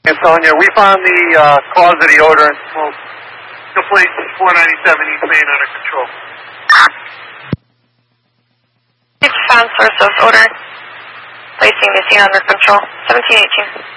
Sonia, we found the cause of the odor and smoke. Complete 497 East Main under control. We've found source of odor. Placing the scene under control. 1718.